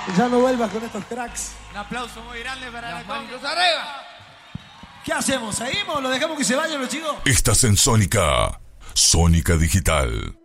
Ya no vuelvas con estos cracks. Un aplauso muy grande para la manos arriba. ¿Qué hacemos? ¿Seguimos? ¿Lo dejamos que se vayan los chicos? Estás en Sónica. Sónica Digital.